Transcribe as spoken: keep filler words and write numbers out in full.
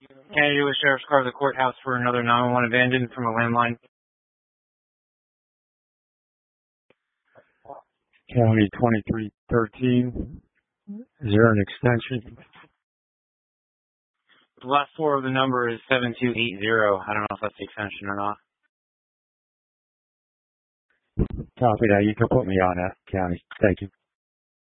Kennedy with Sheriff's Car to the courthouse for another nine one one abandoned from a landline. County twenty-three thirteen. Is there an extension? The last four of the number is seven two eight zero. I don't know if that's the extension or not. Copy that. You can put me on that, County. Thank you.